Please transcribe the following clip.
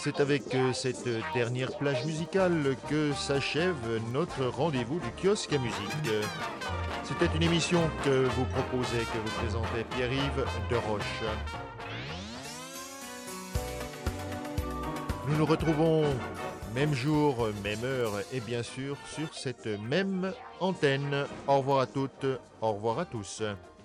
C'est avec cette dernière plage musicale que s'achève notre rendez-vous du kiosque à musique. C'était une émission que vous proposait, que vous présentait Pierre-Yves de Roche. Nous nous retrouvons même jour, même heure et bien sûr sur cette même antenne. Au revoir à toutes, au revoir à tous.